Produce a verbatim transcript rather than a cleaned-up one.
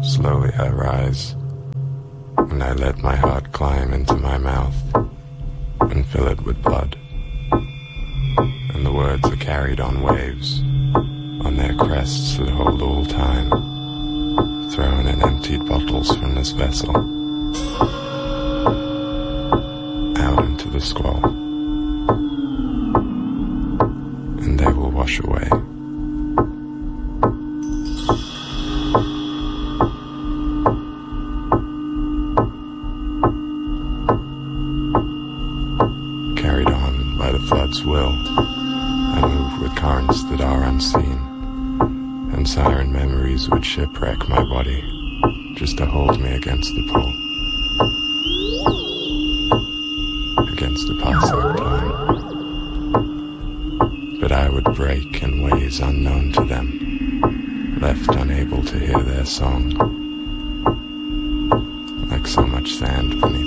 Slowly I rise, and I let my heart climb into my mouth and fill it with blood. And the words are carried on waves, on their crests that hold all time, thrown in emptied bottles from this vessel, out into the squall, and they will wash away. Carried on by the flood's will, I move with currents that are unseen, and siren memories would shipwreck my body just to hold me against the pull, against the passing of time. But I would break in ways unknown to them, left unable to hear their song, like so much sand beneath